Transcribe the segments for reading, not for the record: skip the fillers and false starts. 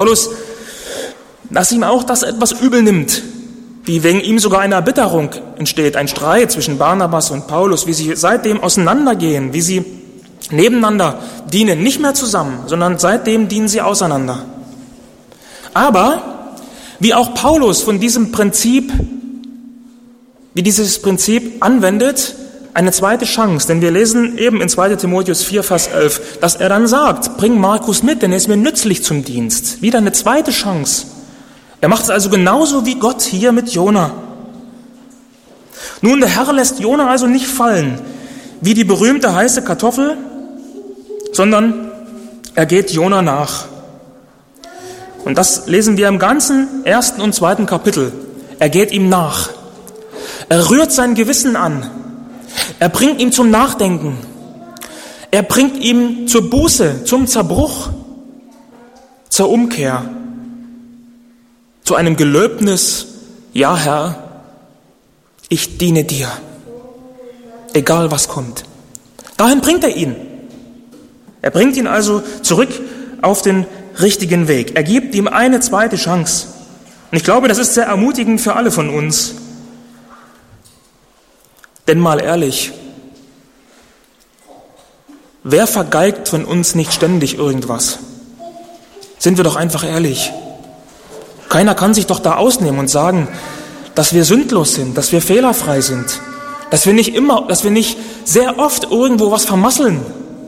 Paulus, dass ihm auch das etwas übel nimmt, wie wegen ihm sogar eine Erbitterung entsteht, ein Streit zwischen Barnabas und Paulus, wie sie seitdem auseinandergehen, wie sie nebeneinander dienen, nicht mehr zusammen, sondern seitdem dienen sie auseinander. Aber wie auch Paulus von diesem Prinzip, wie dieses Prinzip anwendet, eine zweite Chance, denn wir lesen eben in 2. Timotheus 4, Vers 11, dass er dann sagt, bring Markus mit, denn er ist mir nützlich zum Dienst. Wieder eine zweite Chance. Er macht es also genauso wie Gott hier mit Jona. Nun, der Herr lässt Jona also nicht fallen, wie die berühmte heiße Kartoffel, sondern er geht Jona nach. Und das lesen wir im ganzen 1. und 2. Kapitel. Er geht ihm nach. Er rührt sein Gewissen an. Er bringt ihn zum Nachdenken. Er bringt ihn zur Buße, zum Zerbruch, zur Umkehr, zu einem Gelöbnis, ja Herr, ich diene dir, egal was kommt. Dahin bringt er ihn. Er bringt ihn also zurück auf den richtigen Weg. Er gibt ihm eine zweite Chance. Und ich glaube, das ist sehr ermutigend für alle von uns. Denn mal ehrlich, wer vergeigt von uns nicht ständig irgendwas? Sind wir doch einfach ehrlich. Keiner kann sich doch da ausnehmen und sagen, dass wir sündlos sind, dass wir fehlerfrei sind, dass wir nicht sehr oft irgendwo was vermasseln.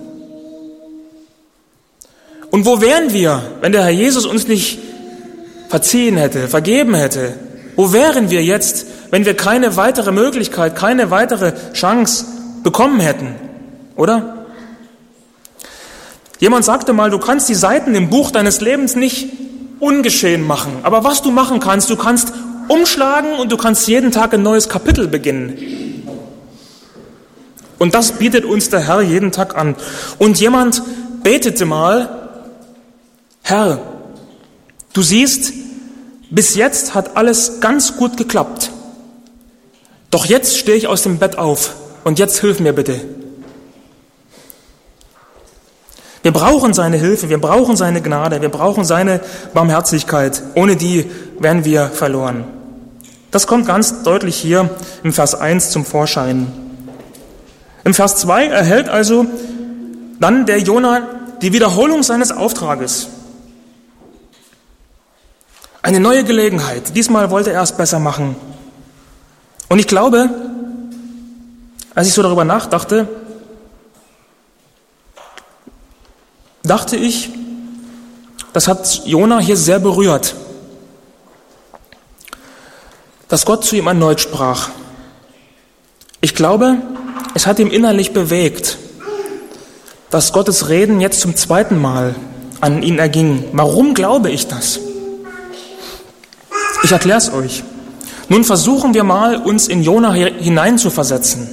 Und wo wären wir, wenn der Herr Jesus uns nicht verziehen hätte, vergeben hätte? Wo wären wir jetzt, wenn wir keine weitere Möglichkeit, keine weitere Chance bekommen hätten? Oder? Jemand sagte mal, du kannst die Seiten im Buch deines Lebens nicht ungeschehen machen. Aber was du machen kannst, du kannst umschlagen und du kannst jeden Tag ein neues Kapitel beginnen. Und das bietet uns der Herr jeden Tag an. Und jemand betete mal, Herr, du siehst, bis jetzt hat alles ganz gut geklappt. Doch jetzt stehe ich aus dem Bett auf und jetzt hilf mir bitte. Wir brauchen seine Hilfe, wir brauchen seine Gnade, wir brauchen seine Barmherzigkeit. Ohne die wären wir verloren. Das kommt ganz deutlich hier im Vers 1 zum Vorschein. Im Vers 2 erhält also dann der Jona die Wiederholung seines Auftrages. Eine neue Gelegenheit. Diesmal wollte er es besser machen. Und ich glaube, als ich so darüber nachdachte, dachte ich, das hat Jona hier sehr berührt, dass Gott zu ihm erneut sprach. Ich glaube, es hat ihn innerlich bewegt, dass Gottes Reden jetzt zum zweiten Mal an ihn erging. Warum glaube ich das? Ich erkläre es euch. Nun versuchen wir mal, uns in Jona hineinzuversetzen.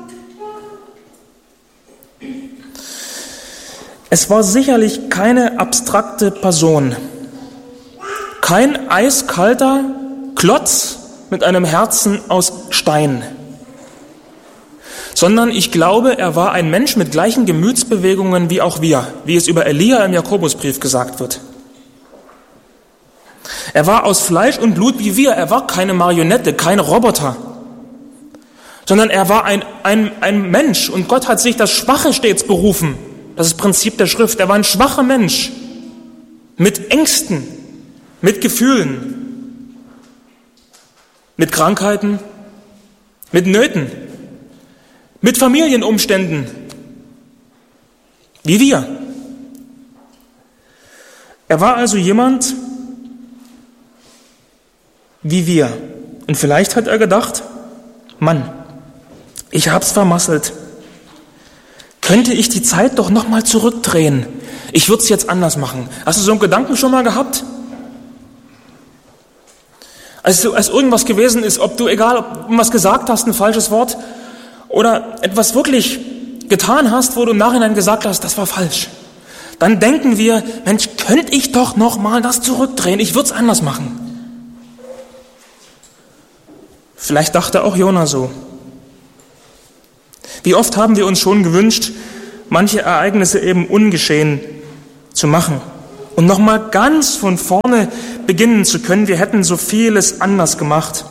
Es war sicherlich keine abstrakte Person, kein eiskalter Klotz mit einem Herzen aus Stein, sondern ich glaube, er war ein Mensch mit gleichen Gemütsbewegungen wie auch wir, wie es über Elia im Jakobusbrief gesagt wird. Er war aus Fleisch und Blut wie wir, er war keine Marionette, kein Roboter, sondern er war ein Mensch und Gott hat sich das Schwache stets berufen. Das ist das Prinzip der Schrift. Er war ein schwacher Mensch mit Ängsten, mit Gefühlen, mit Krankheiten, mit Nöten, mit Familienumständen, wie wir. Er war also jemand wie wir. Und vielleicht hat er gedacht, Mann, ich hab's vermasselt. Könnte ich die Zeit doch noch mal zurückdrehen? Ich würde es jetzt anders machen. Hast du so einen Gedanken schon mal gehabt? Als irgendwas gewesen ist, ob du, egal ob du was gesagt hast, ein falsches Wort, oder etwas wirklich getan hast, wo du im Nachhinein gesagt hast, das war falsch. Dann denken wir, Mensch, könnte ich doch noch mal das zurückdrehen? Ich würde es anders machen. Vielleicht dachte auch Jona so. Wie oft haben wir uns schon gewünscht, manche Ereignisse eben ungeschehen zu machen. und nochmal ganz von vorne beginnen zu können. Wir hätten so vieles anders gemacht.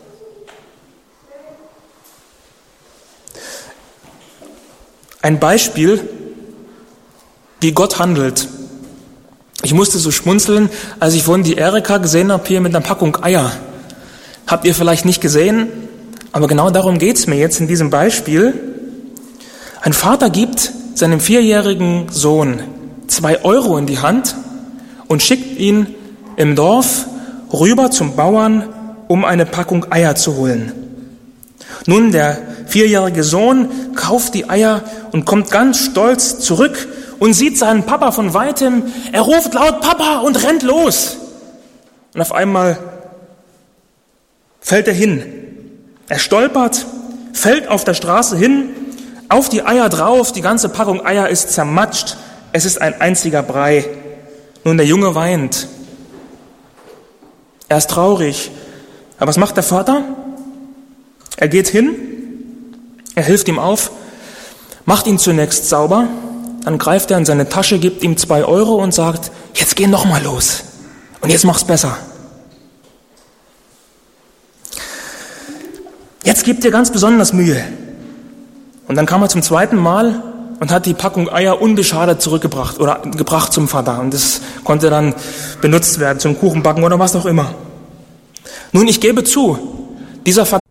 Ein Beispiel, wie Gott handelt. Ich musste so schmunzeln, als ich vorhin die Erika gesehen habe, hier mit einer Packung Eier. Habt ihr vielleicht nicht gesehen, aber genau darum geht's mir jetzt in diesem Beispiel. Ein Vater gibt seinem 4-jährigen Sohn 2 Euro in die Hand und schickt ihn im Dorf rüber zum Bauern, um eine Packung Eier zu holen. Nun, der 4-jährige Sohn kauft die Eier und kommt ganz stolz zurück und sieht seinen Papa von Weitem. Er ruft laut Papa und rennt los. Und auf einmal fällt er hin. Er stolpert, fällt auf der Straße hin, auf die Eier drauf. Die ganze Packung Eier ist zermatscht. Es ist ein einziger Brei. Nun, der Junge weint. Er ist traurig. Aber was macht der Vater? Er geht hin, er hilft ihm auf, macht ihn zunächst sauber, dann greift er in seine Tasche, gibt ihm 2 Euro und sagt, jetzt geh noch mal los und jetzt mach's besser. Jetzt gib dir ganz besonders Mühe. Und dann kam er zum 2. Mal und hat die Packung Eier unbeschadet zurückgebracht oder gebracht zum Vater. Und das konnte dann benutzt werden zum Kuchenbacken oder was auch immer. Nun, ich gebe zu, dieser Vater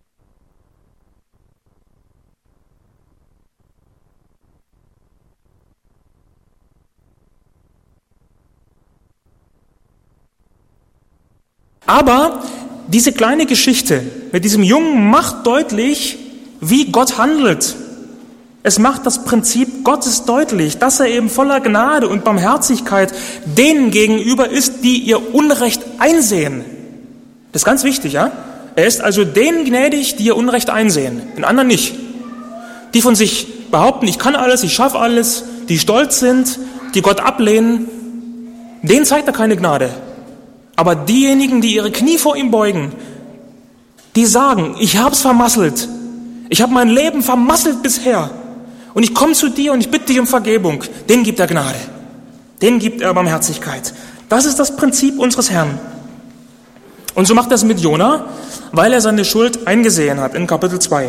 aber diese kleine Geschichte mit diesem Jungen macht deutlich, wie Gott handelt. Es macht das Prinzip Gottes deutlich, dass er eben voller Gnade und Barmherzigkeit denen gegenüber ist, die ihr Unrecht einsehen. Das ist ganz wichtig, ja? Er ist also denen gnädig, die ihr Unrecht einsehen, den anderen nicht. Die von sich behaupten, ich kann alles, ich schaffe alles, die stolz sind, die Gott ablehnen, denen zeigt er keine Gnade. Aber diejenigen, die ihre Knie vor ihm beugen, die sagen, ich hab's vermasselt. Ich habe mein Leben vermasselt bisher. Und ich komme zu dir und ich bitte dich um Vergebung. Denen gibt er Gnade. Denen gibt er Barmherzigkeit. Das ist das Prinzip unseres Herrn. Und so macht er es mit Jona, weil er seine Schuld eingesehen hat in Kapitel 2.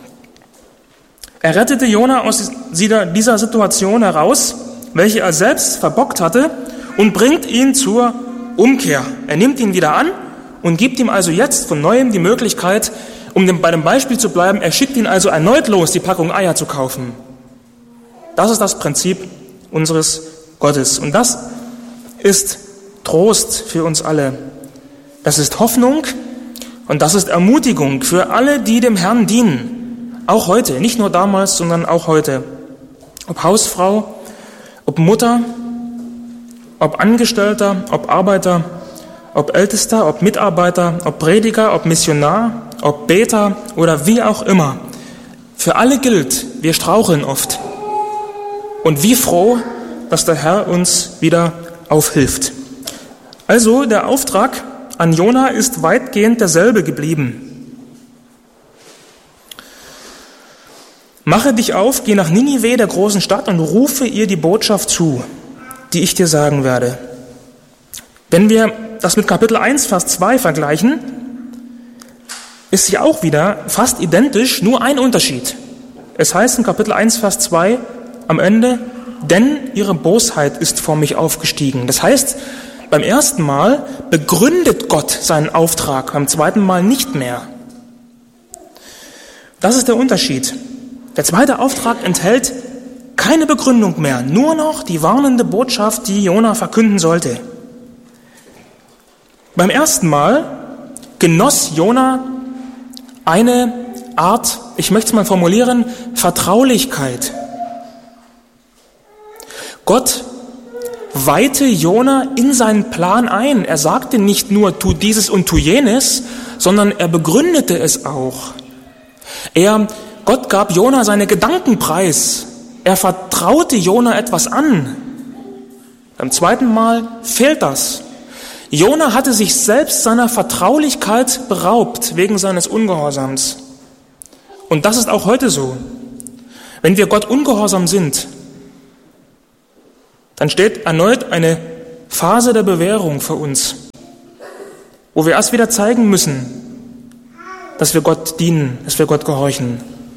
Er rettete Jona aus dieser Situation heraus, welche er selbst verbockt hatte, und bringt ihn zur Umkehr. Er nimmt ihn wieder an und gibt ihm also jetzt von Neuem die Möglichkeit, bei dem Beispiel zu bleiben, er schickt ihn also erneut los, die Packung Eier zu kaufen. Das ist das Prinzip unseres Gottes. Und das ist Trost für uns alle. Das ist Hoffnung und das ist Ermutigung für alle, die dem Herrn dienen. Auch heute, nicht nur damals, sondern auch heute. Ob Hausfrau, ob Mutter, ob Angestellter, ob Arbeiter, ob Ältester, ob Mitarbeiter, ob Prediger, ob Missionar, ob Beter oder wie auch immer. Für alle gilt, wir straucheln oft. Und wie froh, dass der Herr uns wieder aufhilft. Also der Auftrag an Jona ist weitgehend derselbe geblieben. Mache dich auf, geh nach Ninive, der großen Stadt, und rufe ihr die Botschaft zu, die ich dir sagen werde. Wenn wir das mit Kapitel 1, Vers 2 vergleichen, ist sie auch wieder fast identisch, nur ein Unterschied. Es heißt in Kapitel 1, Vers 2 am Ende, denn ihre Bosheit ist vor mich aufgestiegen. Das heißt, beim ersten Mal begründet Gott seinen Auftrag, beim zweiten Mal nicht mehr. Das ist der Unterschied. Der zweite Auftrag enthält keine Begründung mehr, nur noch die warnende Botschaft, die Jona verkünden sollte. Beim ersten Mal genoss Jona eine Art, ich möchte es mal formulieren, Vertraulichkeit. Gott weihte Jona in seinen Plan ein. Er sagte nicht nur, tu dieses und tu jenes, sondern er begründete es auch. Gott gab Jona seine Gedanken preis. Er vertraute Jona etwas an. Beim zweiten Mal fehlt das. Jona hatte sich selbst seiner Vertraulichkeit beraubt wegen seines Ungehorsams. Und das ist auch heute so. Wenn wir Gott ungehorsam sind, dann steht erneut eine Phase der Bewährung für uns, wo wir erst wieder zeigen müssen, dass wir Gott dienen, dass wir Gott gehorchen.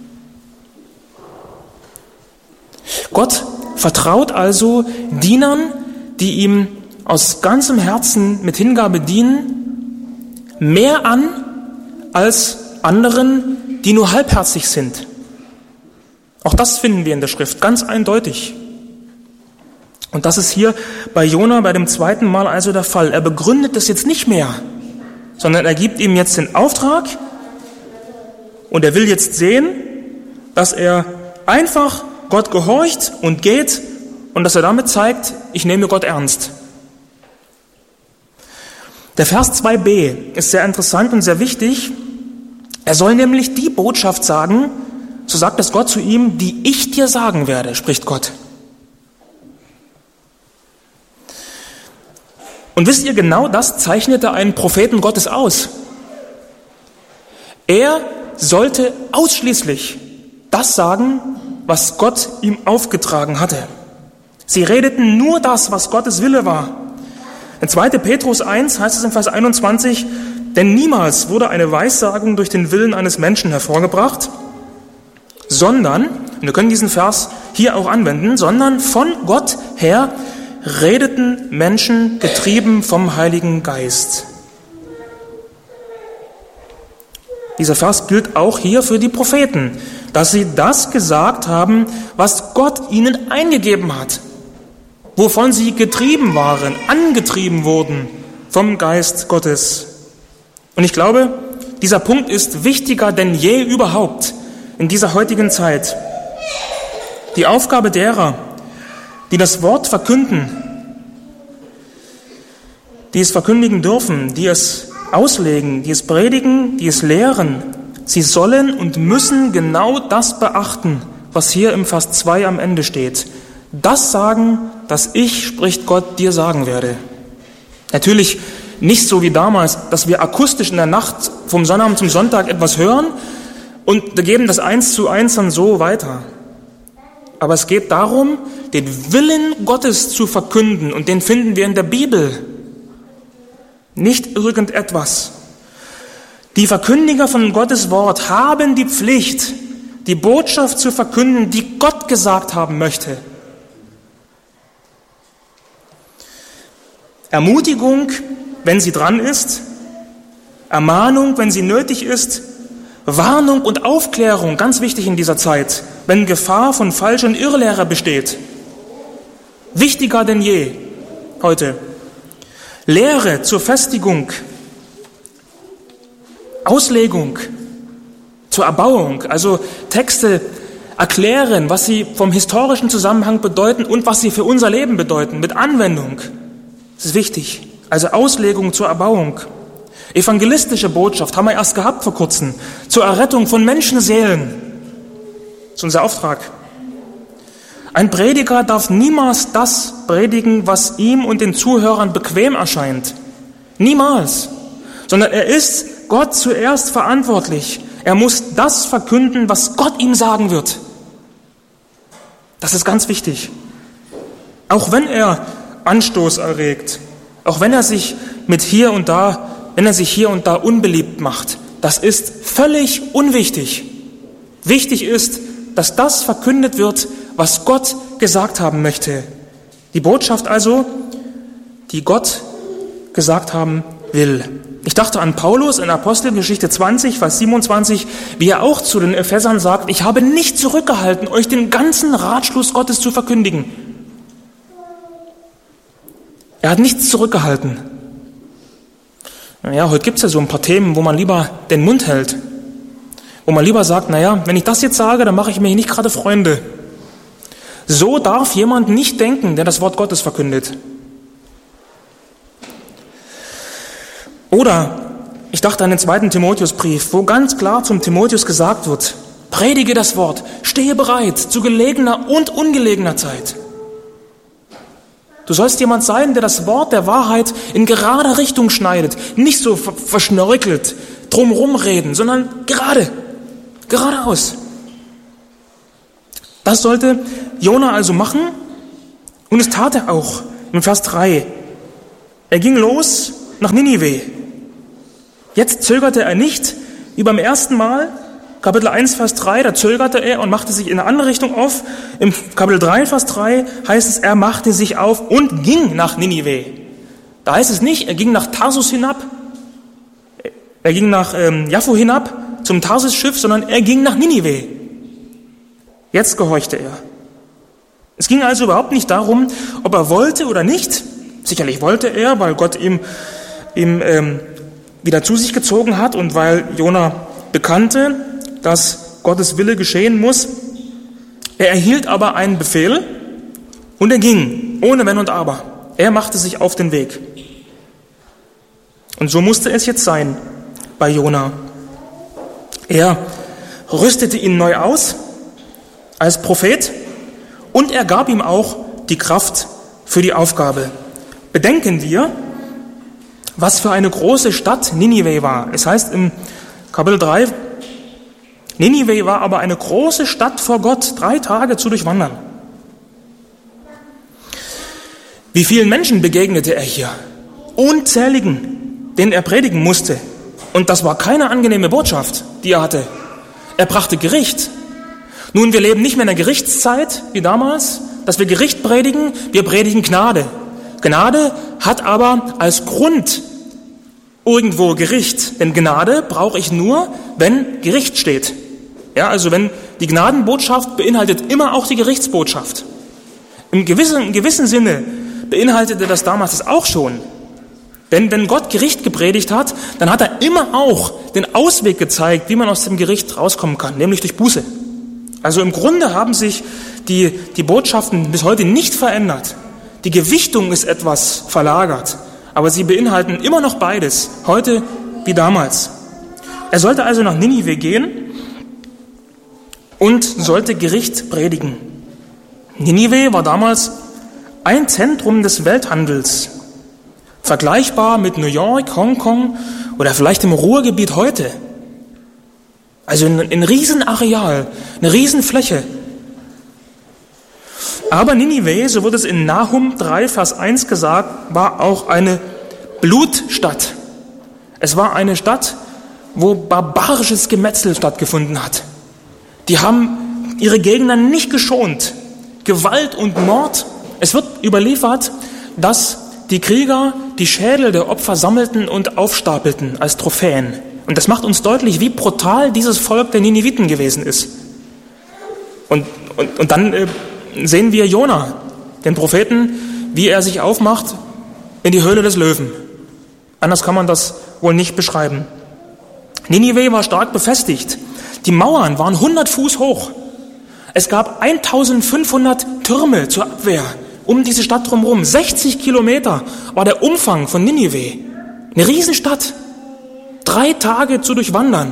Gott vertraut also Dienern, die ihm aus ganzem Herzen mit Hingabe dienen, mehr an als anderen, die nur halbherzig sind. Auch das finden wir in der Schrift ganz eindeutig. Und das ist hier bei Jona bei dem zweiten Mal also der Fall. Er begründet das jetzt nicht mehr, sondern er gibt ihm jetzt den Auftrag und er will jetzt sehen, dass er einfach Gott gehorcht und geht und dass er damit zeigt, ich nehme Gott ernst. Der Vers 2b ist sehr interessant und sehr wichtig. Er soll nämlich die Botschaft sagen, so sagt es Gott zu ihm, die ich dir sagen werde, spricht Gott. Und wisst ihr, genau das zeichnete einen Propheten Gottes aus. Er sollte ausschließlich das sagen, was Gott ihm aufgetragen hatte. Sie redeten nur das, was Gottes Wille war. In 2. Petrus 1 heißt es in Vers 21, denn niemals wurde eine Weissagung durch den Willen eines Menschen hervorgebracht, sondern, und wir können diesen Vers hier auch anwenden, sondern von Gott her redeten Menschen getrieben vom Heiligen Geist. Dieser Vers gilt auch hier für die Propheten, dass sie das gesagt haben, was Gott ihnen eingegeben hat, wovon sie getrieben waren, angetrieben wurden vom Geist Gottes. Und ich glaube, dieser Punkt ist wichtiger denn je überhaupt in dieser heutigen Zeit. Die Aufgabe derer, die das Wort verkünden, die es verkündigen dürfen, die es auslegen, die es predigen, die es lehren, sie sollen und müssen genau das beachten, was hier im Vers 2 am Ende steht. Das sagen, das ich, spricht Gott, dir sagen werde. Natürlich nicht so wie damals, dass wir akustisch in der Nacht vom Sonnabend zum Sonntag etwas hören und wir geben das 1:1 dann so weiter. Aber es geht darum, den Willen Gottes zu verkünden und den finden wir in der Bibel. Nicht irgendetwas. Die Verkündiger von Gottes Wort haben die Pflicht, die Botschaft zu verkünden, die Gott gesagt haben möchte. Ermutigung, wenn sie dran ist, Ermahnung, wenn sie nötig ist, Warnung und Aufklärung, ganz wichtig in dieser Zeit, wenn Gefahr von Falsch- und Irrlehre besteht. Wichtiger denn je heute. Lehre zur Festigung, Auslegung, zur Erbauung, also Texte erklären, was sie vom historischen Zusammenhang bedeuten und was sie für unser Leben bedeuten, mit Anwendung. Das ist wichtig. Also Auslegung zur Erbauung. Evangelistische Botschaft haben wir erst gehabt vor kurzem, zur Errettung von Menschenseelen. Das ist unser Auftrag. Ein Prediger darf niemals das predigen, was ihm und den Zuhörern bequem erscheint. Niemals. Sondern er ist Gott zuerst verantwortlich. Er muss das verkünden, was Gott ihm sagen wird. Das ist ganz wichtig. Auch wenn er Anstoß erregt, auch wenn er sich hier und da unbeliebt macht, das ist völlig unwichtig. Wichtig ist, dass das verkündet wird, was Gott gesagt haben möchte. Die Botschaft also, die Gott gesagt haben will. Ich dachte an Paulus in Apostelgeschichte 20, Vers 27, wie er auch zu den Ephesern sagt, ich habe nicht zurückgehalten, euch den ganzen Ratschluss Gottes zu verkündigen. Er hat nichts zurückgehalten. Naja, heute gibt es ja so ein paar Themen, wo man lieber den Mund hält. Wo man lieber sagt, naja, wenn ich das jetzt sage, dann mache ich mir hier nicht gerade Freunde. So darf jemand nicht denken, der das Wort Gottes verkündet. Oder, ich dachte an den 2. Timotheusbrief, wo ganz klar zum Timotheus gesagt wird, predige das Wort, stehe bereit zu gelegener und ungelegener Zeit. Du sollst jemand sein, der das Wort der Wahrheit in gerade Richtung schneidet, nicht so verschnörkelt, drumherum reden, sondern geradeaus. Das sollte Jona also machen und es tat er auch. Im Vers 3, Er ging los nach Ninive. Jetzt zögerte er nicht, wie beim ersten Mal, Kapitel 1, Vers 3, da zögerte er und machte sich in eine andere Richtung auf. Im Kapitel 3, Vers 3 heißt es, er machte sich auf und ging nach Ninive. Da heißt es nicht, er ging nach Tarsus hinab, er ging nach Jaffo hinab zum Tarsis-Schiff, sondern er ging nach Ninive. Jetzt gehorchte er. Es ging also überhaupt nicht darum, ob er wollte oder nicht. Sicherlich wollte er, weil Gott ihm wieder zu sich gezogen hat und weil Jona bekannte, dass Gottes Wille geschehen muss. Er erhielt aber einen Befehl und er ging, ohne Wenn und Aber. Er machte sich auf den Weg. Und so musste es jetzt sein bei Jona. Er rüstete ihn neu aus als Prophet und er gab ihm auch die Kraft für die Aufgabe. Bedenken wir, was für eine große Stadt Ninive war. Es heißt im Kapitel 3, Ninive war aber eine große Stadt vor Gott, 3 Tage zu durchwandern. Wie vielen Menschen begegnete er hier? Unzähligen, denen er predigen musste. Und das war keine angenehme Botschaft, die er hatte. Er brachte Gericht. Nun, wir leben nicht mehr in der Gerichtszeit wie damals, dass wir Gericht predigen, wir predigen Gnade. Gnade hat aber als Grund irgendwo Gericht. Denn Gnade brauche ich nur, wenn Gericht steht. Ja, also wenn die Gnadenbotschaft beinhaltet immer auch die Gerichtsbotschaft. Im gewissen Sinne beinhaltete das damals auch schon. Denn wenn Gott Gericht gepredigt hat, dann hat er immer auch den Ausweg gezeigt, wie man aus dem Gericht rauskommen kann, nämlich durch Buße. Also im Grunde haben sich die Botschaften bis heute nicht verändert. Die Gewichtung ist etwas verlagert, aber sie beinhalten immer noch beides, heute wie damals. Er sollte also nach Ninive gehen und sollte Gericht predigen. Ninive war damals ein Zentrum des Welthandels, vergleichbar mit New York, Hongkong oder vielleicht im Ruhrgebiet heute. Also ein Riesenareal, eine Riesenfläche. Aber Ninive, so wird es in Nahum 3, Vers 1 gesagt, war auch eine Blutstadt. Es war eine Stadt, wo barbarisches Gemetzel stattgefunden hat. Die haben ihre Gegner nicht geschont. Gewalt und Mord. Es wird überliefert, dass die Krieger die Schädel der Opfer sammelten und aufstapelten als Trophäen. Und das macht uns deutlich, wie brutal dieses Volk der Niniviten gewesen ist. Und dann sehen wir Jona, den Propheten, wie er sich aufmacht in die Höhle des Löwen. Anders kann man das wohl nicht beschreiben. Ninive war stark befestigt. Die Mauern waren 100 Fuß hoch. Es gab 1500 Türme zur Abwehr um diese Stadt drumherum. 60 Kilometer war der Umfang von Ninive. Eine Riesenstadt. 3 Tage zu durchwandern.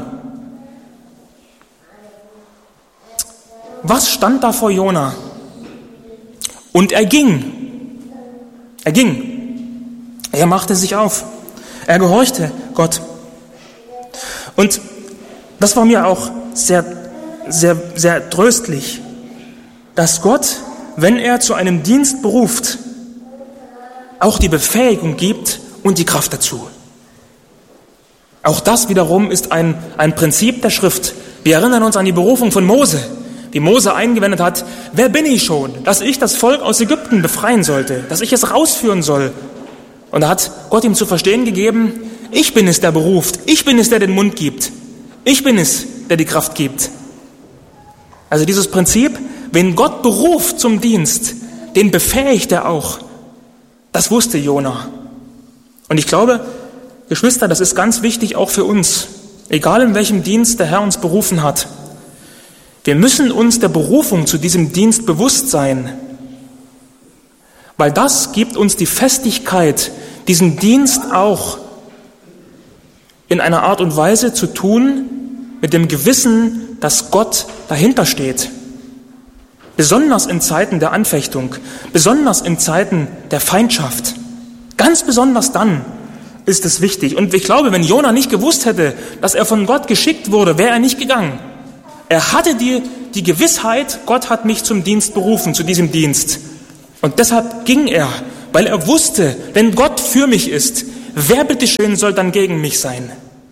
Was stand da vor Jona? Und er ging. Er ging. Er machte sich auf. Er gehorchte Gott. Und das war mir auch sehr, sehr, sehr tröstlich, dass Gott, wenn er zu einem Dienst beruft, auch die Befähigung gibt und die Kraft dazu. Auch das wiederum ist ein Prinzip der Schrift. Wir erinnern uns an die Berufung von Mose, wie Mose eingewendet hat, wer bin ich schon, dass ich das Volk aus Ägypten befreien sollte, dass ich es rausführen soll. Und da hat Gott ihm zu verstehen gegeben, ich bin es, der beruft, ich bin es, der den Mund gibt, ich bin es, der die Kraft gibt. Also dieses Prinzip, wen Gott beruft zum Dienst, den befähigt er auch. Das wusste Jona. Und ich glaube, Geschwister, das ist ganz wichtig auch für uns, egal in welchem Dienst der Herr uns berufen hat. Wir müssen uns der Berufung zu diesem Dienst bewusst sein, weil das gibt uns die Festigkeit, diesen Dienst auch in einer Art und Weise zu tun, mit dem Gewissen, dass Gott dahinter steht. Besonders in Zeiten der Anfechtung, besonders in Zeiten der Feindschaft. Ganz besonders dann ist es wichtig. Und ich glaube, wenn Jona nicht gewusst hätte, dass er von Gott geschickt wurde, wäre er nicht gegangen. Er hatte die Gewissheit, Gott hat mich zum Dienst berufen, zu diesem Dienst. Und deshalb ging er, weil er wusste, wenn Gott für mich ist, wer bitteschön soll dann gegen mich sein?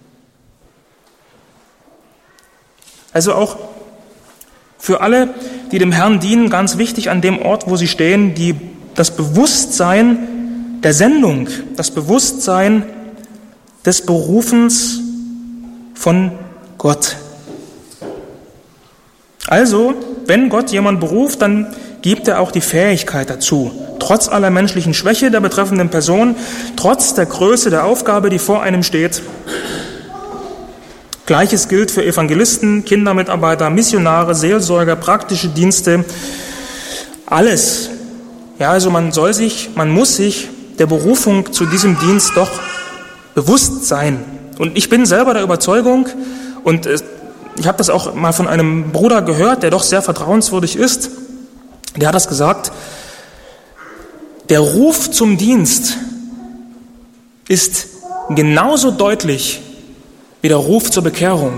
Also auch für alle, die dem Herrn dienen, ganz wichtig an dem Ort, wo sie stehen, das Bewusstsein der Sendung, das Bewusstsein des Berufens von Gott. Also, wenn Gott jemand beruft, dann gibt er auch die Fähigkeit dazu, trotz aller menschlichen Schwäche der betreffenden Person, trotz der Größe der Aufgabe, die vor einem steht. Gleiches gilt für Evangelisten, Kindermitarbeiter, Missionare, Seelsorger, praktische Dienste, alles. Ja, also man muss sich der Berufung zu diesem Dienst doch bewusst sein. Und ich bin selber der Überzeugung, und ich habe das auch mal von einem Bruder gehört, der doch sehr vertrauenswürdig ist, der hat das gesagt, der Ruf zum Dienst ist genauso deutlich wie der Ruf zur Bekehrung.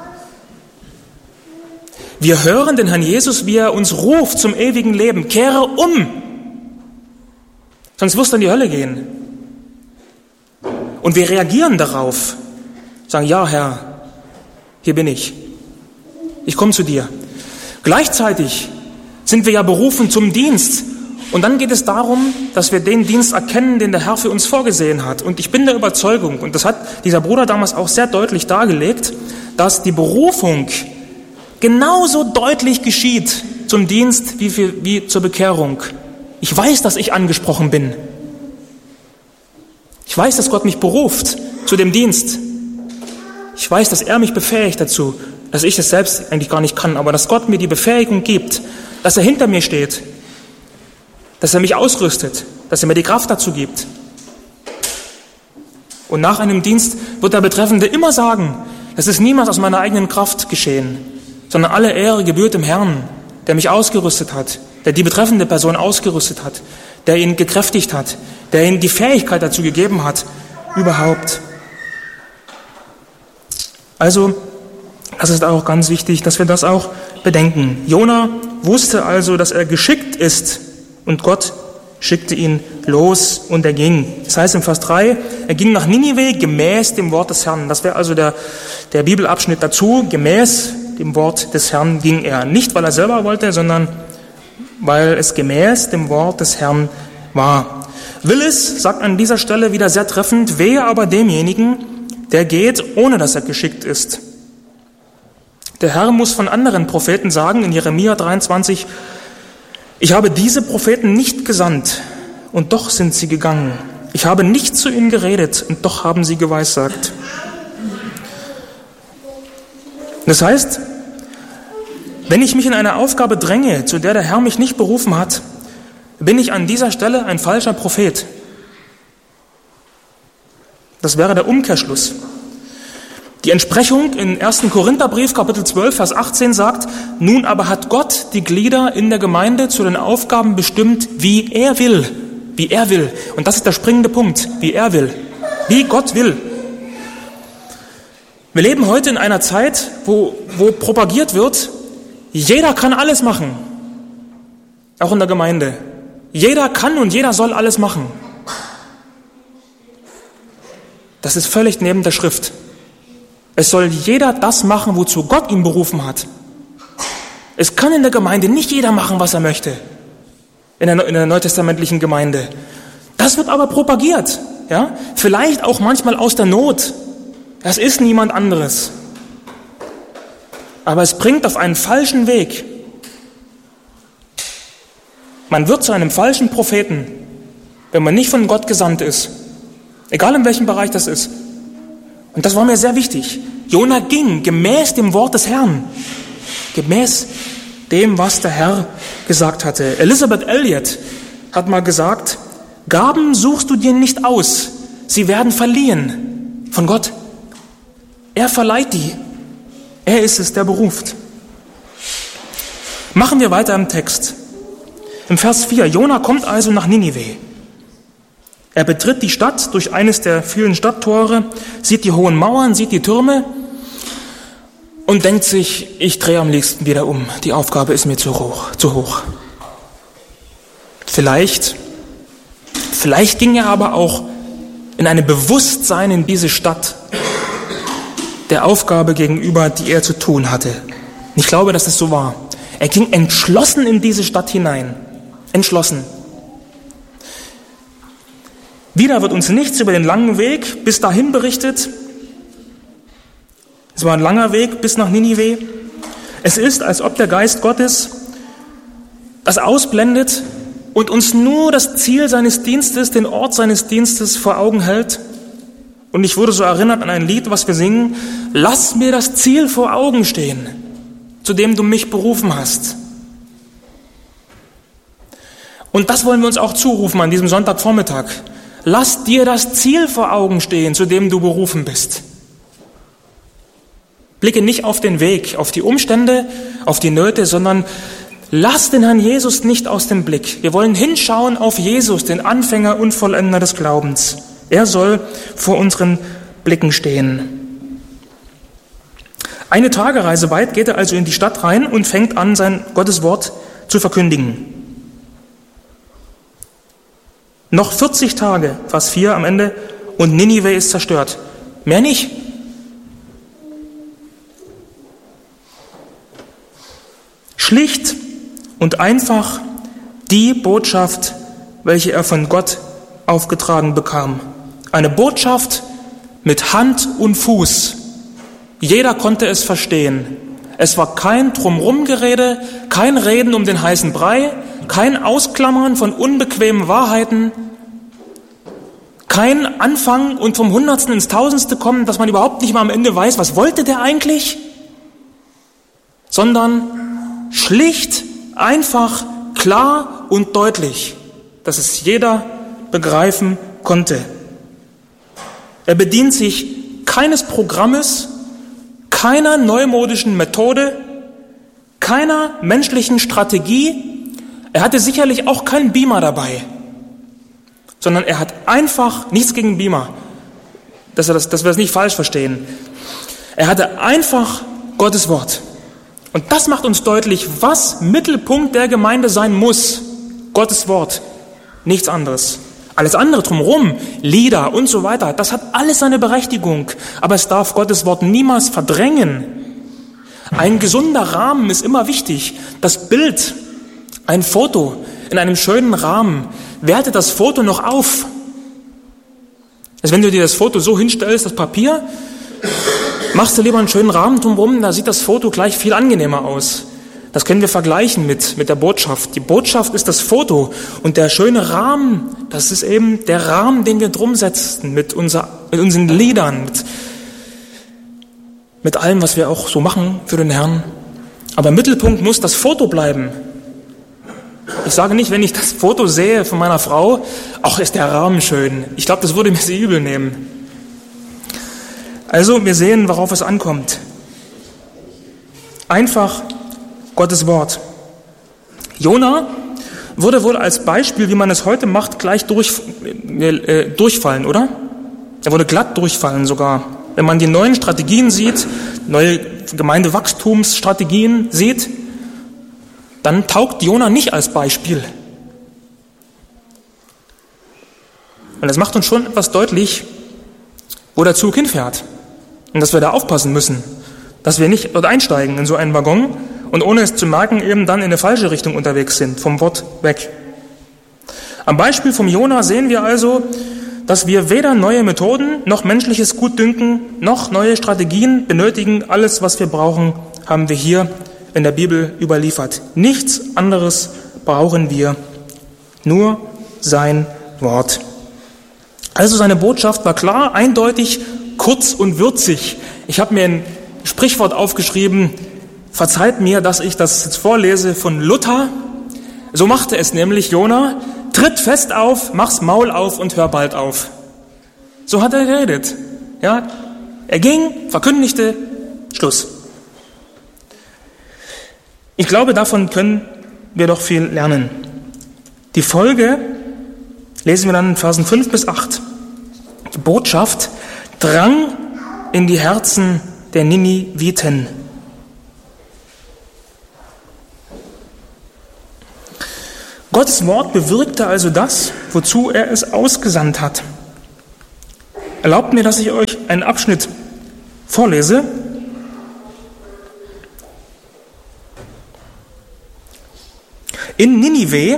Wir hören den Herrn Jesus, wie er uns ruft zum ewigen Leben. Kehre um, sonst wirst du in die Hölle gehen. Und wir reagieren darauf, sagen, ja Herr, hier bin ich. Ich komme zu dir. Gleichzeitig sind wir ja berufen zum Dienst. Und dann geht es darum, dass wir den Dienst erkennen, den der Herr für uns vorgesehen hat. Und ich bin der Überzeugung, und das hat dieser Bruder damals auch sehr deutlich dargelegt, dass die Berufung genauso deutlich geschieht zum Dienst wie zur Bekehrung. Ich weiß, dass ich angesprochen bin. Ich weiß, dass Gott mich beruft zu dem Dienst. Ich weiß, dass er mich befähigt dazu, dass ich es selbst eigentlich gar nicht kann, aber dass Gott mir die Befähigung gibt, dass er hinter mir steht, dass er mich ausrüstet, dass er mir die Kraft dazu gibt. Und nach einem Dienst wird der Betreffende immer sagen, das ist niemals aus meiner eigenen Kraft geschehen, sondern alle Ehre gebührt dem Herrn, der mich ausgerüstet hat, der die betreffende Person ausgerüstet hat, der ihn gekräftigt hat, der ihm die Fähigkeit dazu gegeben hat, überhaupt. Also, das ist auch ganz wichtig, dass wir das auch bedenken. Jona wusste also, dass er geschickt ist und Gott schickte ihn los und er ging. Das heißt im Vers 3, er ging nach Ninive gemäß dem Wort des Herrn. Das wäre also der Bibelabschnitt dazu. Gemäß dem Wort des Herrn ging er. Nicht, weil er selber wollte, sondern weil es gemäß dem Wort des Herrn war. Willis sagt an dieser Stelle wieder sehr treffend, wehe aber demjenigen, der geht, ohne dass er geschickt ist. Der Herr muss von anderen Propheten sagen, in Jeremia 23, ich habe diese Propheten nicht gesandt, und doch sind sie gegangen. Ich habe nicht zu ihnen geredet, und doch haben sie geweissagt. Das heißt, wenn ich mich in eine Aufgabe dränge, zu der der Herr mich nicht berufen hat, bin ich an dieser Stelle ein falscher Prophet. Das wäre der Umkehrschluss. Die Entsprechung in 1. Korintherbrief, Kapitel 12, Vers 18 sagt, nun aber hat Gott die Glieder in der Gemeinde zu den Aufgaben bestimmt, wie er will. Wie er will. Und das ist der springende Punkt, wie er will. Wie Gott will. Wir leben heute in einer Zeit, wo propagiert wird, jeder kann alles machen. Auch in der Gemeinde. Jeder kann und jeder soll alles machen. Das ist völlig neben der Schrift. Es soll jeder das machen, wozu Gott ihn berufen hat. Es kann in der Gemeinde nicht jeder machen, was er möchte. In der neutestamentlichen Gemeinde. Das wird aber propagiert. Ja? Vielleicht auch manchmal aus der Not. Das ist niemand anderes. Aber es bringt auf einen falschen Weg. Man wird zu einem falschen Propheten, wenn man nicht von Gott gesandt ist. Egal in welchem Bereich das ist. Und das war mir sehr wichtig. Jona ging gemäß dem Wort des Herrn. Gemäß dem, was der Herr gesagt hatte. Elisabeth Elliot hat mal gesagt, Gaben suchst du dir nicht aus. Sie werden verliehen von Gott. Er verleiht die. Er ist es, der beruft. Machen wir weiter im Text. Im Vers 4, Jona kommt also nach Ninive. Er betritt die Stadt durch eines der vielen Stadttore, sieht die hohen Mauern, sieht die Türme und denkt sich, ich drehe am liebsten wieder um. Die Aufgabe ist mir zu hoch. Vielleicht Vielleicht ging er aber auch in einem Bewusstsein in diese Stadt der Aufgabe gegenüber, die er zu tun hatte. Ich glaube, dass es so war. Er ging entschlossen in diese Stadt hinein. Entschlossen. Wieder wird uns nichts über den langen Weg bis dahin berichtet. Es war ein langer Weg bis nach Ninive. Es ist, als ob der Geist Gottes das ausblendet und uns nur das Ziel seines Dienstes, den Ort seines Dienstes vor Augen hält. Und ich wurde so erinnert an ein Lied, was wir singen: Lass mir das Ziel vor Augen stehen, zu dem du mich berufen hast. Und das wollen wir uns auch zurufen an diesem Sonntagvormittag. Lass dir das Ziel vor Augen stehen, zu dem du berufen bist. Blicke nicht auf den Weg, auf die Umstände, auf die Nöte, sondern lass den Herrn Jesus nicht aus dem Blick. Wir wollen hinschauen auf Jesus, den Anfänger und Vollender des Glaubens. Er soll vor unseren Blicken stehen. Eine Tagereise weit geht er also in die Stadt rein und fängt an, sein Gottes Wort zu verkündigen. Noch 40 Tage, Vers 4 am Ende, und Ninive ist zerstört. Mehr nicht. Schlicht und einfach die Botschaft, welche er von Gott aufgetragen bekam. Eine Botschaft mit Hand und Fuß. Jeder konnte es verstehen. Es war kein Drumrumgerede, kein Reden um den heißen Brei, kein Ausklammern von unbequemen Wahrheiten, kein Anfangen und vom Hundertsten ins Tausendste kommen, dass man überhaupt nicht mal am Ende weiß, was wollte der eigentlich, sondern schlicht, einfach, klar und deutlich, dass es jeder begreifen konnte. Er bedient sich keines Programmes, keiner neumodischen Methode, keiner menschlichen Strategie. Er hatte sicherlich auch keinen Beamer dabei, sondern er hat einfach, nichts gegen Beamer, dass wir das nicht falsch verstehen. Er hatte einfach Gottes Wort. Und das macht uns deutlich, was Mittelpunkt der Gemeinde sein muss. Gottes Wort, nichts anderes. Alles andere drumherum, Lieder und so weiter, das hat alles seine Berechtigung. Aber es darf Gottes Wort niemals verdrängen. Ein gesunder Rahmen ist immer wichtig. Das Bild, ein Foto in einem schönen Rahmen, wertet das Foto noch auf. Also wenn du dir das Foto so hinstellst, das Papier, machst du lieber einen schönen Rahmen drumherum, da sieht das Foto gleich viel angenehmer aus. Das können wir vergleichen mit der Botschaft. Die Botschaft ist das Foto und der schöne Rahmen, das ist eben der Rahmen, den wir drum setzen mit unseren Liedern, mit allem, was wir auch so machen für den Herrn. Aber im Mittelpunkt muss das Foto bleiben. Ich sage nicht, wenn ich das Foto sehe von meiner Frau, ach, ist der Rahmen schön. Ich glaube, das würde mir sie übel nehmen. Also, wir sehen, worauf es ankommt. Einfach Gottes Wort. Jona würde wohl als Beispiel, wie man es heute macht, gleich durchfallen, oder? Er würde glatt durchfallen sogar. Wenn man die neuen Strategien sieht, neue Gemeindewachstumsstrategien sieht, dann taugt Jona nicht als Beispiel. Und das macht uns schon etwas deutlich, wo der Zug hinfährt. Und dass wir da aufpassen müssen, dass wir nicht dort einsteigen in so einen Waggon und ohne es zu merken eben dann in eine falsche Richtung unterwegs sind, vom Wort weg. Am Beispiel vom Jona sehen wir also, dass wir weder neue Methoden noch menschliches Gutdünken noch neue Strategien benötigen. Alles, was wir brauchen, haben wir hier in der Bibel überliefert. Nichts anderes brauchen wir, nur sein Wort. Also seine Botschaft war klar, eindeutig, kurz und würzig. Ich habe mir ein Sprichwort aufgeschrieben, verzeiht mir, dass ich das jetzt vorlese, von Luther. So machte es nämlich Jona: Tritt fest auf, mach's Maul auf und hör bald auf. So hat er geredet. Ja, er ging, verkündigte, Schluss. Ich glaube, davon können wir doch viel lernen. Die Folge lesen wir dann in Versen 5 bis 8. Die Botschaft drang in die Herzen der Gottes Wort bewirkte also das, wozu er es ausgesandt hat. Erlaubt mir, dass ich euch einen Abschnitt vorlese. In Ninive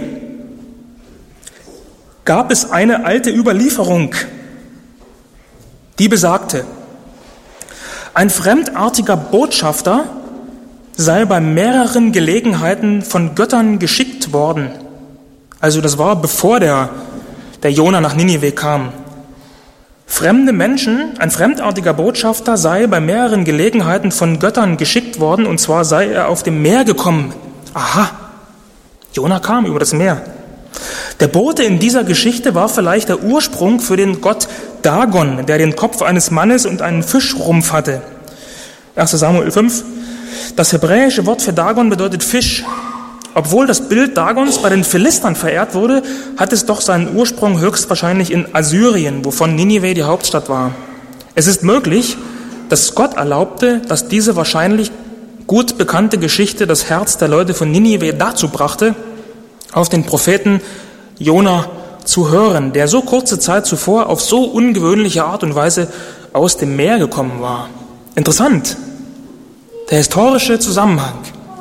gab es eine alte Überlieferung, die besagte, ein fremdartiger Botschafter sei bei mehreren Gelegenheiten von Göttern geschickt worden. Also das war bevor der Jona nach Ninive kam. Fremde Menschen, ein fremdartiger Botschafter sei bei mehreren Gelegenheiten von Göttern geschickt worden, und zwar sei er auf dem Meer gekommen. Aha, Jona kam über das Meer. Der Bote in dieser Geschichte war vielleicht der Ursprung für den Gott Dagon, der den Kopf eines Mannes und einen Fischrumpf hatte. 1. Samuel 5. Das hebräische Wort für Dagon bedeutet Fisch. Obwohl das Bild Dagons bei den Philistern verehrt wurde, hat es doch seinen Ursprung höchstwahrscheinlich in Assyrien, wovon Ninive die Hauptstadt war. Es ist möglich, dass Gott erlaubte, dass diese wahrscheinlich gut bekannte Geschichte das Herz der Leute von Ninive dazu brachte, auf den Propheten Jona zu hören, der so kurze Zeit zuvor auf so ungewöhnliche Art und Weise aus dem Meer gekommen war. Interessant, der historische Zusammenhang.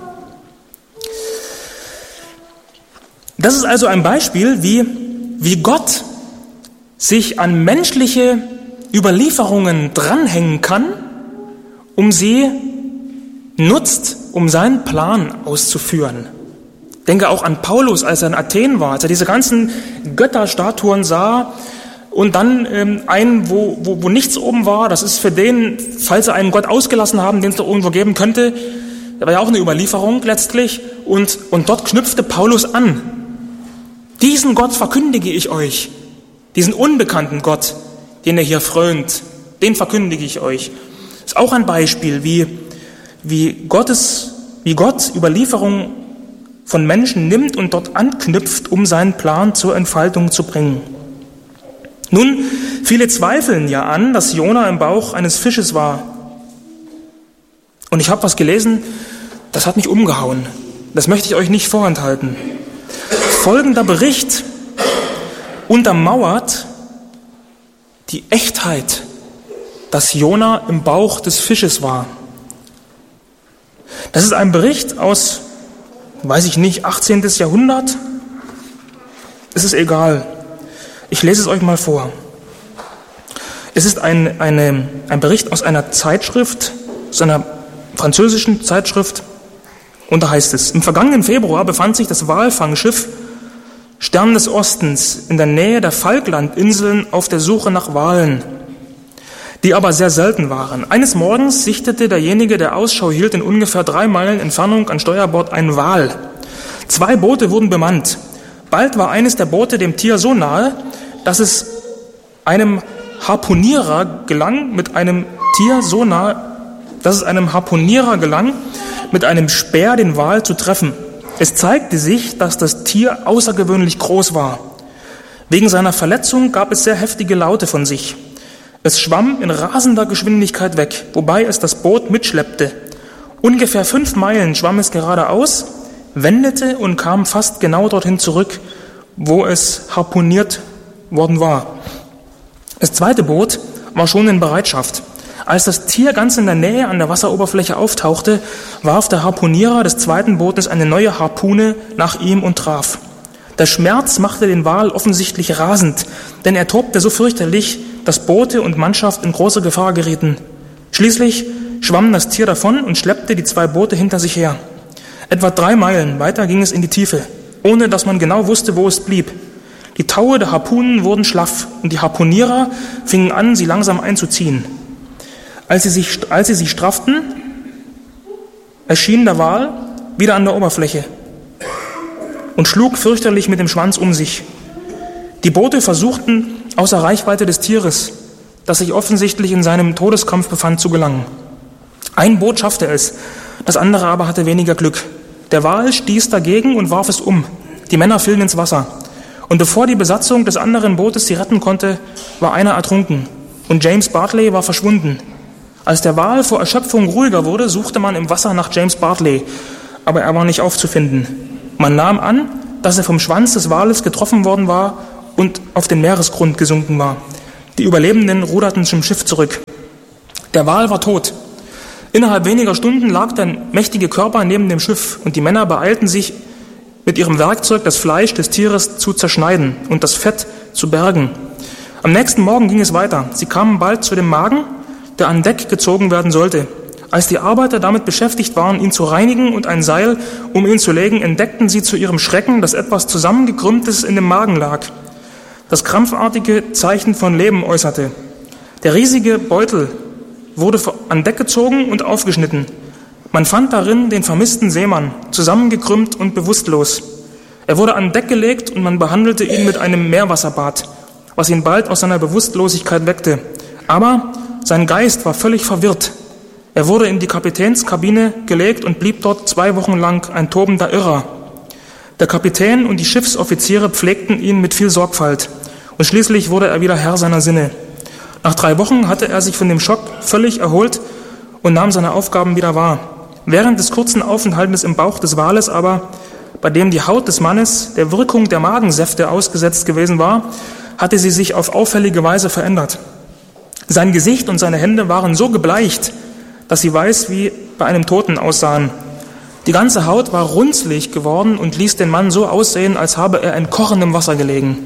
Das ist also ein Beispiel, wie Gott sich an menschliche Überlieferungen dranhängen kann, um sie nutzt, um seinen Plan auszuführen. Denke auch an Paulus, als er in Athen war, als er diese ganzen Götterstatuen sah und dann einen, wo nichts oben war, das ist für den, falls sie einen Gott ausgelassen haben, den es doch irgendwo geben könnte, das war ja auch eine Überlieferung letztlich, und dort knüpfte Paulus an. Diesen Gott verkündige ich euch, diesen unbekannten Gott, den er hier frönt, den verkündige ich euch. Das ist auch ein Beispiel, wie Gott Überlieferungen von Menschen nimmt und dort anknüpft, um seinen Plan zur Entfaltung zu bringen. Nun, viele zweifeln ja an, dass Jona im Bauch eines Fisches war. Und ich habe was gelesen, das hat mich umgehauen. Das möchte ich euch nicht vorenthalten. Folgender Bericht untermauert die Echtheit, dass Jona im Bauch des Fisches war. Das ist ein Bericht aus, weiß ich nicht, 18. Jahrhundert. Es ist egal. Ich lese es euch mal vor. Es ist ein Bericht aus einer Zeitschrift, aus einer französischen Zeitschrift. Und da heißt es, im vergangenen Februar befand sich das Walfangschiff Stern des Ostens in der Nähe der Falklandinseln auf der Suche nach Walen, die aber sehr selten waren. Eines Morgens sichtete derjenige, der Ausschau hielt, in ungefähr 3 Meilen Entfernung an Steuerbord einen Wal. 2 Boote wurden bemannt. Bald war eines der Boote dem Tier so nahe, dass es einem Harpunierer gelang, mit einem Speer den Wal zu treffen. Es zeigte sich, dass das Tier außergewöhnlich groß war. Wegen seiner Verletzung gab es sehr heftige Laute von sich. Es schwamm in rasender Geschwindigkeit weg, wobei es das Boot mitschleppte. Ungefähr 5 Meilen schwamm es geradeaus, wendete und kam fast genau dorthin zurück, wo es harpuniert worden war. Das zweite Boot war schon in Bereitschaft. Als das Tier ganz in der Nähe an der Wasseroberfläche auftauchte, warf der Harpunierer des zweiten Bootes eine neue Harpune nach ihm und traf. Der Schmerz machte den Wal offensichtlich rasend, denn er tobte so fürchterlich, dass Boote und Mannschaft in große Gefahr gerieten. Schließlich schwamm das Tier davon und schleppte die 2 Boote hinter sich her. Etwa 3 Meilen weiter ging es in die Tiefe, ohne dass man genau wusste, wo es blieb. Die Taue der Harpunen wurden schlaff und die Harpunierer fingen an, sie langsam einzuziehen. Als sie sich strafften, erschien der Wal wieder an der Oberfläche und schlug fürchterlich mit dem Schwanz um sich. Die Boote versuchten, außer Reichweite des Tieres, das sich offensichtlich in seinem Todeskampf befand, zu gelangen. Ein Boot schaffte es, das andere aber hatte weniger Glück. Der Wal stieß dagegen und warf es um. Die Männer fielen ins Wasser. Und bevor die Besatzung des anderen Bootes sie retten konnte, war einer ertrunken und James Bartley war verschwunden. Als der Wal vor Erschöpfung ruhiger wurde, suchte man im Wasser nach James Bartley, aber er war nicht aufzufinden. Man nahm an, dass er vom Schwanz des Wales getroffen worden war und auf den Meeresgrund gesunken war. Die Überlebenden ruderten zum Schiff zurück. Der Wal war tot. Innerhalb weniger Stunden lag der mächtige Körper neben dem Schiff und die Männer beeilten sich, mit ihrem Werkzeug das Fleisch des Tieres zu zerschneiden und das Fett zu bergen. Am nächsten Morgen ging es weiter. Sie kamen bald zu dem Magen, der an Deck gezogen werden sollte. Als die Arbeiter damit beschäftigt waren, ihn zu reinigen und ein Seil um ihn zu legen, entdeckten sie zu ihrem Schrecken, dass etwas Zusammengekrümmtes in dem Magen lag, das krampfartige Zeichen von Leben äußerte. Der riesige Beutel wurde an Deck gezogen und aufgeschnitten. Man fand darin den vermissten Seemann, zusammengekrümmt und bewusstlos. Er wurde an Deck gelegt und man behandelte ihn mit einem Meerwasserbad, was ihn bald aus seiner Bewusstlosigkeit weckte. Aber sein Geist war völlig verwirrt. Er wurde in die Kapitänskabine gelegt und blieb dort 2 Wochen lang ein tobender Irrer. Der Kapitän und die Schiffsoffiziere pflegten ihn mit viel Sorgfalt und schließlich wurde er wieder Herr seiner Sinne. Nach 3 Wochen hatte er sich von dem Schock völlig erholt und nahm seine Aufgaben wieder wahr. Während des kurzen Aufenthaltes im Bauch des Wales aber, bei dem die Haut des Mannes der Wirkung der Magensäfte ausgesetzt gewesen war, hatte sie sich auf auffällige Weise verändert. Sein Gesicht und seine Hände waren so gebleicht, dass sie weiß wie bei einem Toten aussahen. Die ganze Haut war runzlig geworden und ließ den Mann so aussehen, als habe er in kochendem Wasser gelegen.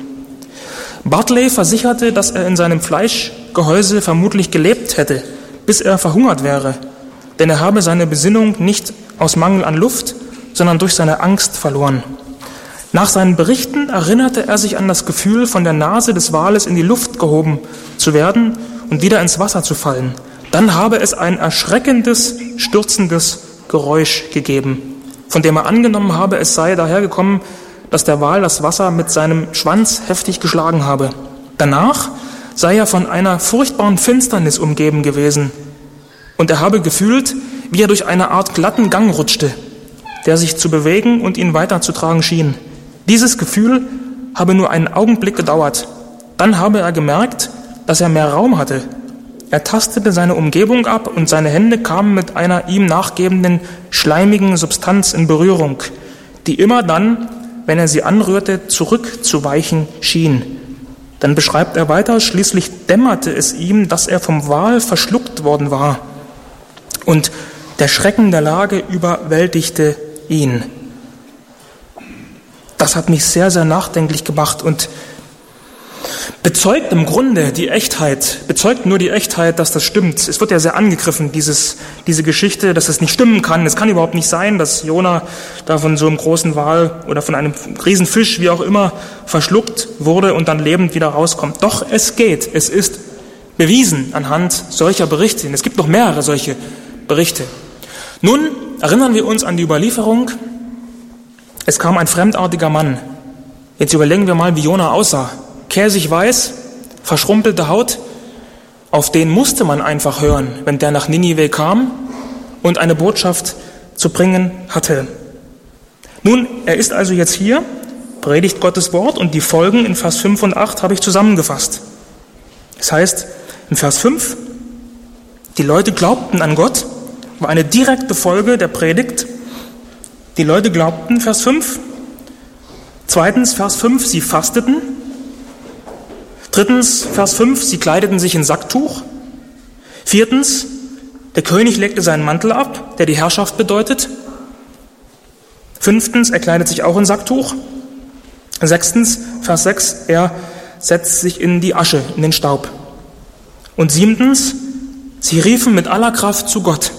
Bartley versicherte, dass er in seinem Fleischgehäuse vermutlich gelebt hätte, bis er verhungert wäre, denn er habe seine Besinnung nicht aus Mangel an Luft, sondern durch seine Angst verloren. Nach seinen Berichten erinnerte er sich an das Gefühl, von der Nase des Wales in die Luft gehoben zu werden und wieder ins Wasser zu fallen. Dann habe es ein erschreckendes, stürzendes Geräusch gegeben, von dem er angenommen habe, es sei dahergekommen, dass der Wal das Wasser mit seinem Schwanz heftig geschlagen habe. Danach sei er von einer furchtbaren Finsternis umgeben gewesen und er habe gefühlt, wie er durch eine Art glatten Gang rutschte, der sich zu bewegen und ihn weiterzutragen schien. Dieses Gefühl habe nur einen Augenblick gedauert. Dann habe er gemerkt, dass er mehr Raum hatte. Er tastete seine Umgebung ab und seine Hände kamen mit einer ihm nachgebenden, schleimigen Substanz in Berührung, die immer dann, wenn er sie anrührte, zurückzuweichen schien. Dann beschreibt er weiter, schließlich dämmerte es ihm, dass er vom Wal verschluckt worden war. Und der Schrecken der Lage überwältigte ihn. Das hat mich sehr, sehr nachdenklich gemacht und bezeugt im Grunde die Echtheit, bezeugt nur die Echtheit, dass das stimmt. Es wird ja sehr angegriffen, diese Geschichte, dass es nicht stimmen kann. Es kann überhaupt nicht sein, dass Jona da von so einem großen Wal oder von einem Riesenfisch, wie auch immer, verschluckt wurde und dann lebend wieder rauskommt. Doch es geht. Es ist bewiesen anhand solcher Berichte. Und es gibt noch mehrere solche Berichte. Nun erinnern wir uns an die Überlieferung. Es kam ein fremdartiger Mann. Jetzt überlegen wir mal, wie Jona aussah. Käsig weiß, verschrumpelte Haut, auf den musste man einfach hören, wenn der nach Ninive kam und eine Botschaft zu bringen hatte. Nun, er ist also jetzt hier, predigt Gottes Wort und die Folgen in Vers 5 und 8 habe ich zusammengefasst. Das heißt, in Vers 5, die Leute glaubten an Gott, war eine direkte Folge der Predigt. Die Leute glaubten, Vers 5. Zweitens, Vers 5, sie fasteten. Drittens, Vers 5, sie kleideten sich in Sacktuch. Viertens, der König legte seinen Mantel ab, der die Herrschaft bedeutet. Fünftens, er kleidet sich auch in Sacktuch. Sechstens, Vers 6, er setzt sich in die Asche, in den Staub. Und siebtens, sie riefen mit aller Kraft zu Gott.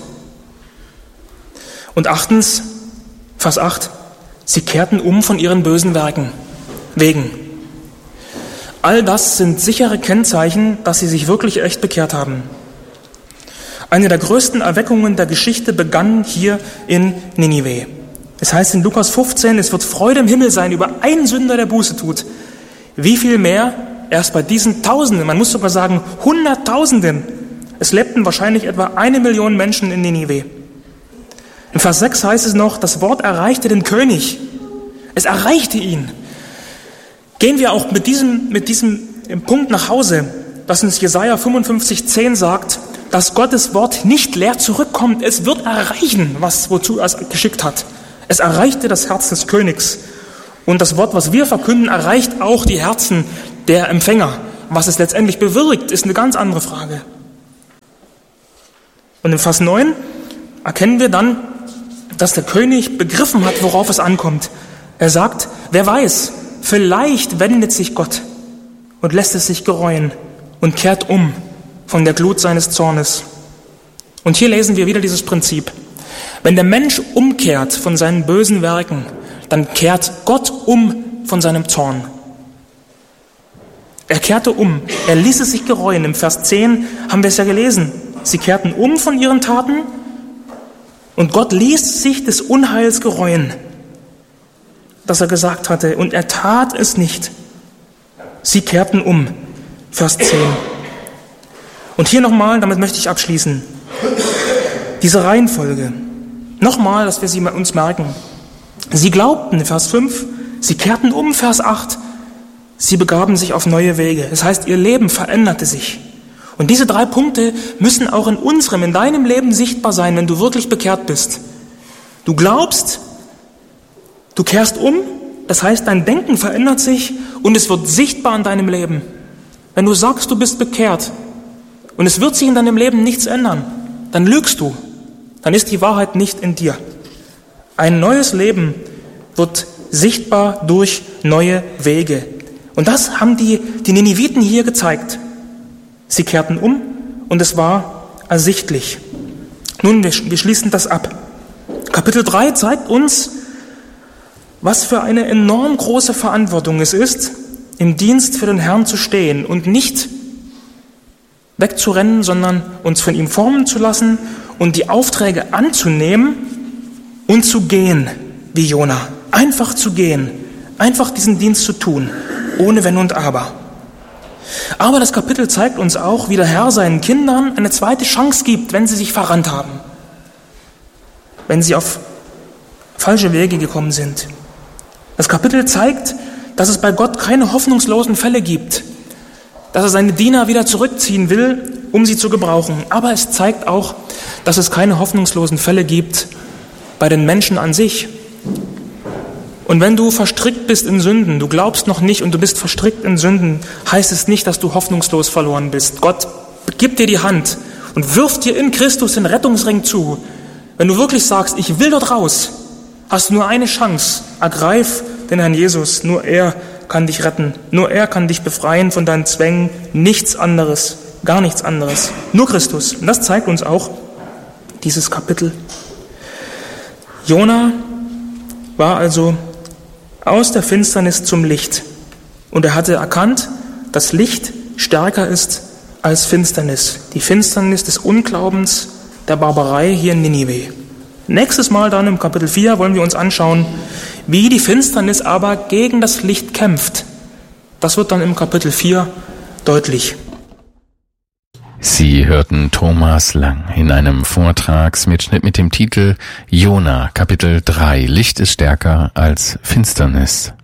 Und achtens, Vers 8, sie kehrten um von ihren bösen Werken, wegen. All das sind sichere Kennzeichen, dass sie sich wirklich echt bekehrt haben. Eine der größten Erweckungen der Geschichte begann hier in Ninive. Es heißt in Lukas 15, es wird Freude im Himmel sein über einen Sünder, der Buße tut. Wie viel mehr erst bei diesen Tausenden, man muss sogar sagen Hunderttausenden. Es lebten wahrscheinlich etwa 1 Million Menschen in Ninive. In Vers 6 heißt es noch, das Wort erreichte den König. Es erreichte ihn. Gehen wir auch mit diesem Punkt nach Hause, dass uns Jesaja 55,10 sagt, dass Gottes Wort nicht leer zurückkommt. Es wird erreichen, wozu er es geschickt hat. Es erreichte das Herz des Königs. Und das Wort, was wir verkünden, erreicht auch die Herzen der Empfänger. Was es letztendlich bewirkt, ist eine ganz andere Frage. Und im Vers 9 erkennen wir dann, dass der König begriffen hat, worauf es ankommt. Er sagt, wer weiß, vielleicht wendet sich Gott und lässt es sich gereuen und kehrt um von der Glut seines Zornes. Und hier lesen wir wieder dieses Prinzip. Wenn der Mensch umkehrt von seinen bösen Werken, dann kehrt Gott um von seinem Zorn. Er kehrte um, er ließ es sich gereuen. Im Vers 10 haben wir es ja gelesen. Sie kehrten um von ihren Taten und Gott ließ sich des Unheils gereuen, das er gesagt hatte, und er tat es nicht. Sie kehrten um. Vers 10. Und hier nochmal, damit möchte ich abschließen, diese Reihenfolge. Nochmal, dass wir sie uns merken. Sie glaubten, Vers 5, sie kehrten um, Vers 8, sie begaben sich auf neue Wege. Das heißt, ihr Leben veränderte sich. Und diese 3 Punkte müssen auch in deinem Leben sichtbar sein, wenn du wirklich bekehrt bist. Du glaubst, du kehrst um, das heißt, dein Denken verändert sich und es wird sichtbar in deinem Leben. Wenn du sagst, du bist bekehrt und es wird sich in deinem Leben nichts ändern, dann lügst du. Dann ist die Wahrheit nicht in dir. Ein neues Leben wird sichtbar durch neue Wege. Und das haben die Niniviten hier gezeigt. Sie kehrten um und es war ersichtlich. Nun, wir schließen das ab. Kapitel 3 zeigt uns, was für eine enorm große Verantwortung es ist, im Dienst für den Herrn zu stehen und nicht wegzurennen, sondern uns von ihm formen zu lassen und die Aufträge anzunehmen und zu gehen, wie Jona. Einfach zu gehen, einfach diesen Dienst zu tun, ohne Wenn und Aber. Aber das Kapitel zeigt uns auch, wie der Herr seinen Kindern eine zweite Chance gibt, wenn sie sich verrannt haben, wenn sie auf falsche Wege gekommen sind. Das Kapitel zeigt, dass es bei Gott keine hoffnungslosen Fälle gibt, dass er seine Diener wieder zurückziehen will, um sie zu gebrauchen. Aber es zeigt auch, dass es keine hoffnungslosen Fälle gibt bei den Menschen an sich. Und wenn du verstrickt bist in Sünden, du glaubst noch nicht und du bist verstrickt in Sünden, heißt es nicht, dass du hoffnungslos verloren bist. Gott gibt dir die Hand und wirft dir in Christus den Rettungsring zu. Wenn du wirklich sagst, ich will dort raus, hast du nur eine Chance. Ergreif den Herrn Jesus. Nur er kann dich retten. Nur er kann dich befreien von deinen Zwängen. Nichts anderes, gar nichts anderes. Nur Christus. Und das zeigt uns auch dieses Kapitel. Jona war also aus der Finsternis zum Licht. Und er hatte erkannt, dass Licht stärker ist als Finsternis. Die Finsternis des Unglaubens, der Barbarei hier in Ninive. Nächstes Mal dann im Kapitel 4 wollen wir uns anschauen, wie die Finsternis aber gegen das Licht kämpft. Das wird dann im Kapitel 4 deutlich. Sie hörten Thomas Lang in einem Vortragsmitschnitt mit dem Titel Jona, Kapitel 3, Licht ist stärker als Finsternis.